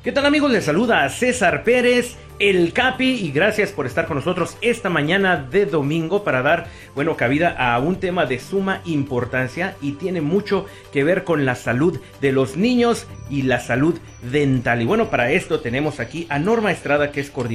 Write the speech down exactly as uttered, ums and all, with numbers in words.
¿Qué tal, amigos? Les saluda a César Pérez, el Capi, y gracias por estar con nosotros esta mañana de domingo para dar, bueno, cabida a un tema de suma importancia y tiene mucho que ver con la salud de los niños y la salud dental. Y bueno, para esto tenemos aquí a Norma Estrada, que es coordinadora